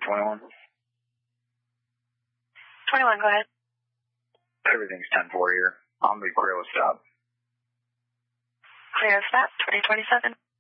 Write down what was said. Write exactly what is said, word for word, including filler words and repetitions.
twenty-one. twenty-one, go ahead. Everything's ten four here. I'm the clear with stop. Clear of stop, twenty twenty-seven.